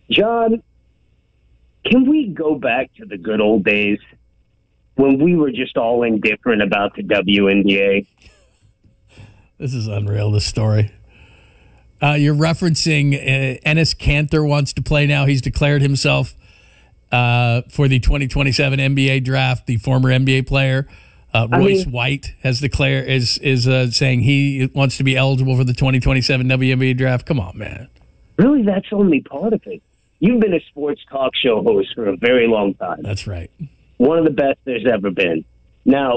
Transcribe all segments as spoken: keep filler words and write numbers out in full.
John, can we go back to the good old days when we were just all indifferent about the W N B A? This is unreal, this story. Uh, you're referencing uh, Enes Kanter wants to play now. He's declared himself uh, for the twenty twenty-seven N B A draft. The former N B A player, uh, Royce I mean, White, has declared is is uh, saying he wants to be eligible for the twenty twenty-seven W N B A draft. Come on, man. Really, that's only part of it. You've been a sports talk show host for a very long time. That's right. One of the best there's ever been. Now,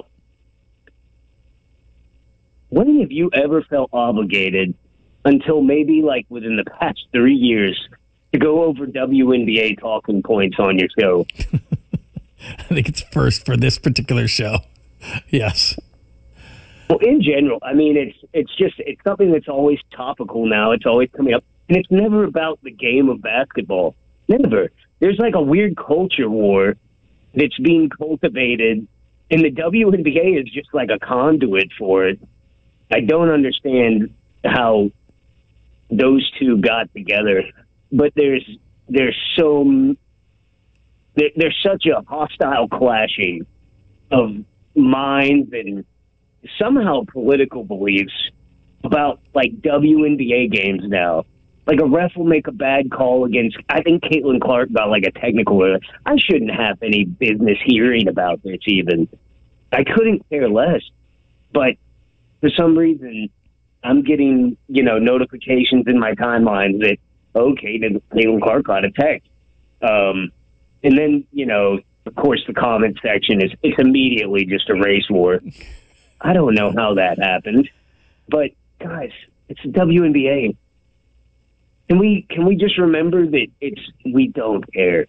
when have you ever felt obligated until maybe like within the past three years to go over W N B A talking points on your show? I think it's first for this particular show. Yes. Well, in general, I mean, it's it's just it's something that's always topical now. It's always coming up. And it's never about the game of basketball. Never. There's like a weird culture war that's being cultivated, and the W N B A is just like a conduit for it. I don't understand how those two got together, but there's there's so there, there's such a hostile clashing of minds and somehow political beliefs about like W N B A games now. Like a ref will make a bad call against, I think Caitlin Clark got like a technical error. I shouldn't have any business hearing about this even. I couldn't care less. But for some reason, I'm getting, you know, notifications in my timeline that, okay, Caitlin Clark got a text. Um, and then, you know, of course, the comment section is, it's immediately just a race war. I don't know how that happened. But, guys, it's the W N B A. Can we can we just remember that it's we don't care,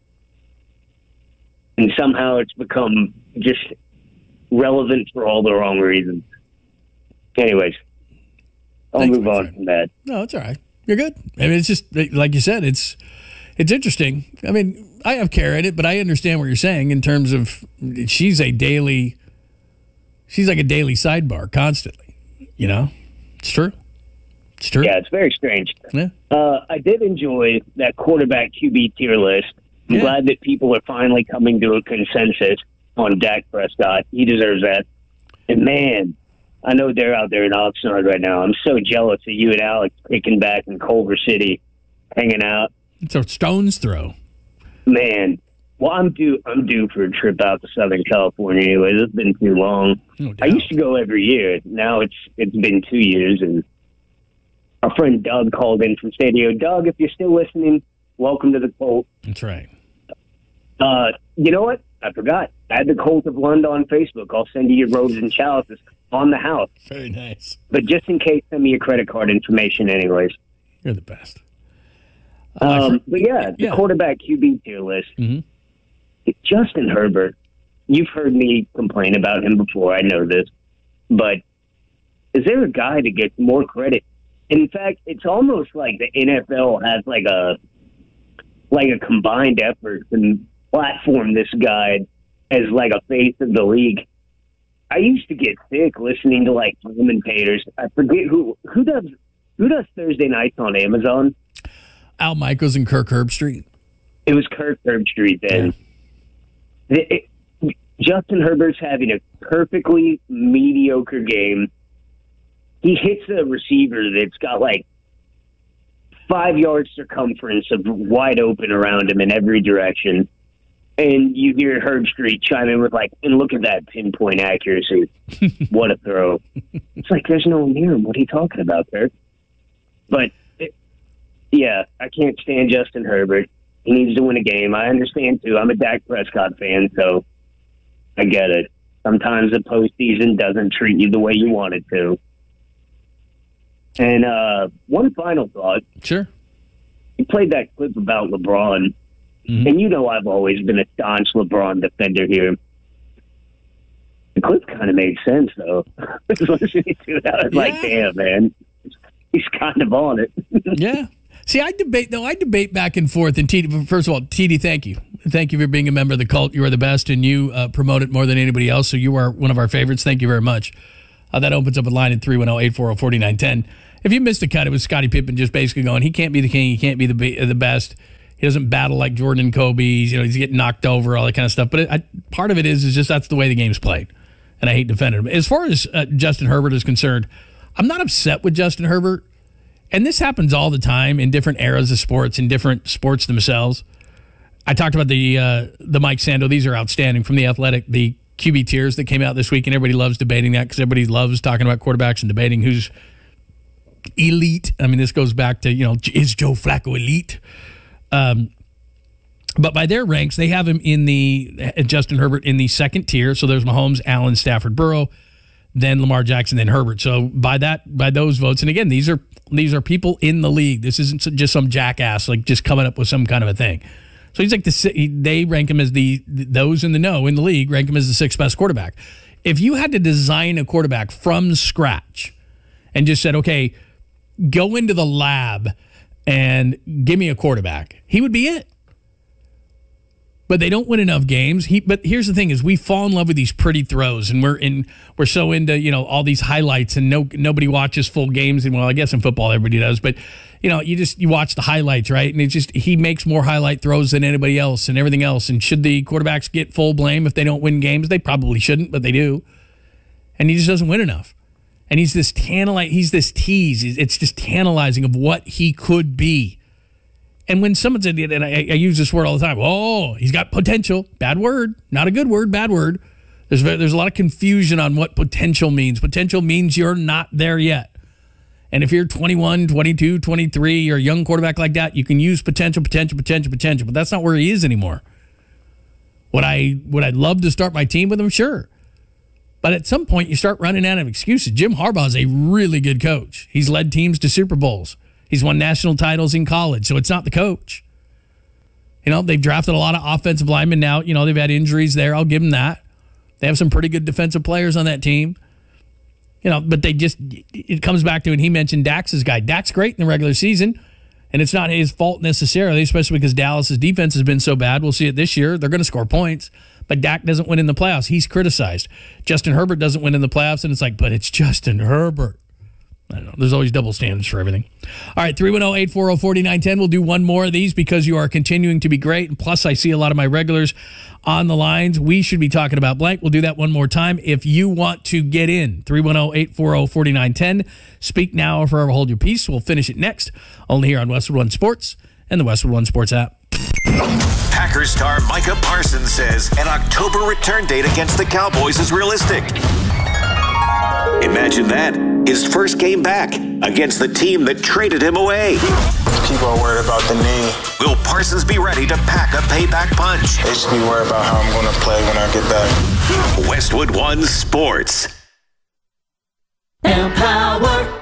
and somehow it's become just relevant for all the wrong reasons. Anyways, I'll Thanks, move on friend. from that. No, it's all right. You're good. I mean, it's just like you said. It's it's interesting. I mean, I have care in it, but I understand what you're saying in terms of she's a daily. She's like a daily sidebar constantly. You know, it's true. It's true. Yeah, it's very strange. Yeah. Uh, I did enjoy that quarterback Q B tier list. I'm yeah. glad that people are finally coming to a consensus on Dak Prescott. He deserves that. And, man, I know they're out there in Oxnard right now. I'm so jealous of you and Alex kicking back in Culver City, hanging out. It's a stone's throw. Man. Well, I'm due I'm due for a trip out to Southern California anyway. It's been too long. No doubt. I used to go every year. Now it's it's been two years, and our friend Doug called in from Stadio. Doug, if you're still listening, welcome to the Colt. That's right. Uh, you know what? I forgot. Add the Colt of London on Facebook. I'll send you your robes and chalices on the house. Very nice. But just in case, send me your credit card information anyways. You're the best. Uh, um, but yeah, the yeah. quarterback Q B tier list. Mm-hmm. Justin Herbert. You've heard me complain about him before. I know this. But is there a guy that gets more credit? In fact, it's almost like the N F L has like a like a combined effort to platform this guy as like a face of the league. I used to get sick listening to like commentators. I forget who who does who does Thursday nights on Amazon. Al Michaels and Kirk Herbstreit. It was Kirk Herbstreit then. Yeah. It, it, Justin Herbert's having a perfectly mediocre game. He hits a receiver that's got like five yards circumference of wide open around him in every direction. And you hear Herbstreit chime in with like, and look at that pinpoint accuracy. What a throw. It's like, there's no one near him. What are you talking about, Kirk? But, it, yeah, I can't stand Justin Herbert. He needs to win a game. I understand, too. I'm a Dak Prescott fan, so I get it. Sometimes the postseason doesn't treat you the way you want it to. And uh, one final thought. Sure. You played that clip about LeBron, mm-hmm. and you know I've always been a staunch LeBron defender here. The clip kind of made sense, though. Listening to it, I was yeah. like, damn, man. He's kind of on it. Yeah. See, I debate, though, I debate back and forth. And T D, first of all, T D, thank you. Thank you for being a member of the cult. You are the best, and you uh, promote it more than anybody else, so you are one of our favorites. Thank you very much. Uh, that opens up a line at three one zero, eight four zero, four nine one zero. If you missed a cut, it was Scottie Pippen just basically going, he can't be the king, he can't be the the best. He doesn't battle like Jordan and Kobe. You know, he's getting knocked over, all that kind of stuff. But it, I, part of it is is just that's the way the game's played, and I hate defending him. As far as uh, Justin Herbert is concerned, I'm not upset with Justin Herbert, and this happens all the time in different eras of sports, in different sports themselves. I talked about the uh, the Mike Sando. These are outstanding from The Athletic, the Q B tiers that came out this week, and everybody loves debating that because everybody loves talking about quarterbacks and debating who's elite. I mean, this goes back to, you know, is Joe Flacco elite? Um, but by their ranks, they have him in the uh, Justin Herbert in the second tier. So there's Mahomes, Allen, Stafford, Burrow, then Lamar Jackson, then Herbert. So by that, by those votes, and again, these are these are people in the league. This isn't just some jackass like just coming up with some kind of a thing. So he's like the they rank him as the those in the know in the league rank him as the sixth best quarterback. If you had to design a quarterback from scratch and just said, okay, go into the lab and give me a quarterback, he would be it. But they don't win enough games. He, but here's the thing: is we fall in love with these pretty throws, and we're in we're so into, you know, all these highlights, and no nobody watches full games. And well, I guess in football everybody does, but you know, you just you watch the highlights, right? And it's just he makes more highlight throws than anybody else, and everything else. And should the quarterbacks get full blame if they don't win games? They probably shouldn't, but they do. And he just doesn't win enough. And he's this tantalize, he's this tease. It's just tantalizing of what he could be. And when someone said, and I, I use this word all the time, oh, he's got potential. Bad word. Not a good word, bad word. There's, there's a lot of confusion on what potential means. Potential means you're not there yet. And if you're twenty-one, twenty-two, twenty-three, you're a young quarterback like that, you can use potential, potential, potential, potential. But that's not where he is anymore. Would I, would I love to start my team with him? Sure. But at some point, you start running out of excuses. Jim Harbaugh is a really good coach. He's led teams to Super Bowls. He's won national titles in college, so it's not the coach. You know, they've drafted a lot of offensive linemen now. You know, they've had injuries there. I'll give them that. They have some pretty good defensive players on that team. You know, but they just, it comes back to, and he mentioned Dak's guy. Dak's great in the regular season, and it's not his fault necessarily, especially because Dallas's defense has been so bad. We'll see it this year. They're going to score points, but Dak doesn't win in the playoffs. He's criticized. Justin Herbert doesn't win in the playoffs, and it's like, but it's Justin Herbert. I don't know. There's always double standards for everything. All right, three one zero, eight four zero, four nine one zero. We'll do one more of these because you are continuing to be great. And plus, I see a lot of my regulars on the lines. We should be talking about blank. We'll do that one more time. If you want to get in, three one zero, eight four zero, four nine one zero. Speak now or forever hold your peace. We'll finish it next, only here on Westwood One Sports and the Westwood One Sports app. Packers star Micah Parsons says an October return date against the Cowboys is realistic. Imagine that. His first game back against the team that traded him away. People are worried about the knee. Will Parsons be ready to pack a payback punch? They should be worried about how I'm going to play when I get back. Westwood One Sports. Empower.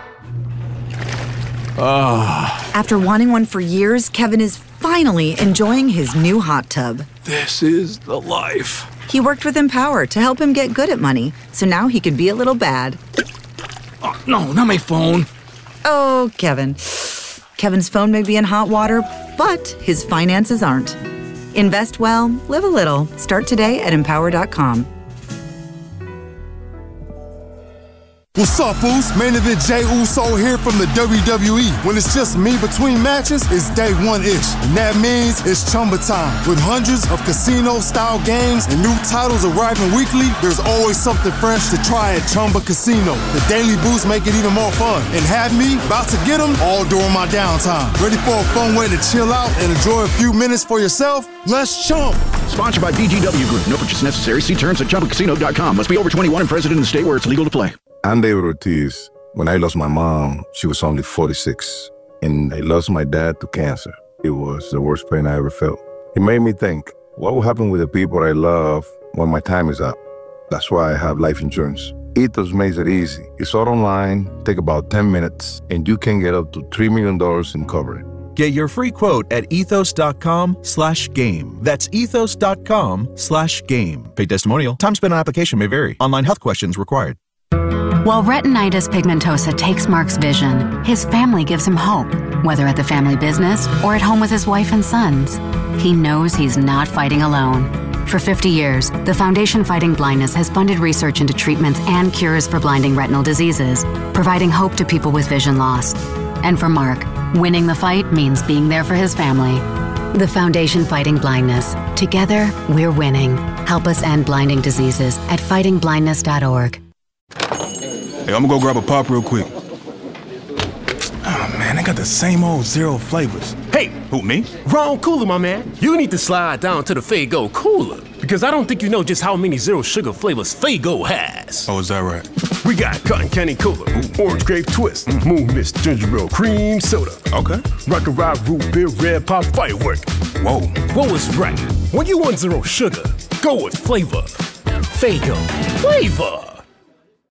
Oh. After wanting one for years, Kevin is finally enjoying his new hot tub. This is the life. He worked with Empower to help him get good at money, so now he can be a little bad. Oh, no, not my phone. Oh, Kevin. Kevin's phone may be in hot water, but his finances aren't. Invest well, live a little. Start today at empower dot com. What's up, Foos? Main event Jey Uso here from the W W E. When it's just me between matches, it's day one-ish. And that means it's Chumba time. With hundreds of casino-style games and new titles arriving weekly, there's always something fresh to try at Chumba Casino. The daily boosts make it even more fun. And have me about to get them all during my downtime. Ready for a fun way to chill out and enjoy a few minutes for yourself? Let's chump! Sponsored by B G W Group. No purchase necessary. See terms at chumba casino dot com. Must be over twenty-one and present in the state where it's legal to play. I'm David Ortiz. When I lost my mom, she was only forty-six, and I lost my dad to cancer. It was the worst pain I ever felt. It made me think, what will happen with the people I love when my time is up? That's why I have life insurance. Ethos makes it easy. It's all online, take about ten minutes, and you can get up to three million dollars in coverage. Get your free quote at ethos dot com slash game. That's ethos dot com slash game. Paid testimonial. Time spent on application may vary. Online health questions required. While retinitis pigmentosa takes Mark's vision, his family gives him hope, whether at the family business or at home with his wife and sons. He knows he's not fighting alone. For fifty years, the Foundation Fighting Blindness has funded research into treatments and cures for blinding retinal diseases, providing hope to people with vision loss. And for Mark, winning the fight means being there for his family. The Foundation Fighting Blindness. Together, we're winning. Help us end blinding diseases at fighting blindness dot org. Hey, I'm gonna go grab a pop real quick. Oh man, they got the same old zero flavors. Hey! Who, me? Wrong cooler, my man. You need to slide down to the Faygo cooler. Because I don't think you know just how many zero sugar flavors Faygo has. Oh, is that right? We got Cotton Candy Cola, Orange Grape Twist, mm. Moon Mist Ginger Ale Cream Soda. Okay. Rock and Rock Root Beer Red Pop Firework. Whoa. Whoa is right. When you want zero sugar, go with flavor. Faygo. Flavor.